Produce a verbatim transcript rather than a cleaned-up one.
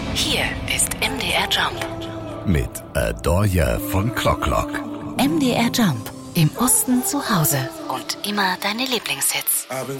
Hier ist M D R Jump. Mit Adorja von Clock-Clock. M D R Jump. Im Osten zu Hause. Und immer deine Lieblingshits. I've been